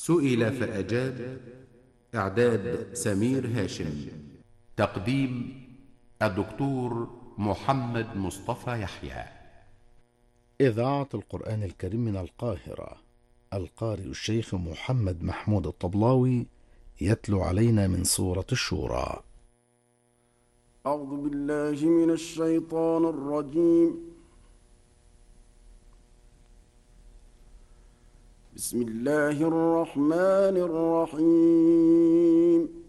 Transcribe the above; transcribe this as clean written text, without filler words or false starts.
سئل فأجاب. إعداد سمير هاشم. تقديم الدكتور محمد مصطفى يحيى. إذاعة القرآن الكريم من القاهرة. القارئ الشيخ محمد محمود الطبلاوي يتلو علينا من سورة الشورى. أعوذ بالله من الشيطان الرجيم. بسم الله الرحمن الرحيم.